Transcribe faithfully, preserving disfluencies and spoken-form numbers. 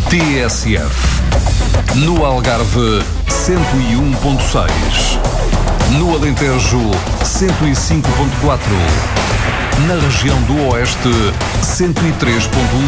T S F. No Algarve, cento e um ponto seis. No Alentejo, cento e cinco ponto quatro. Na região do Oeste, cento e três ponto um.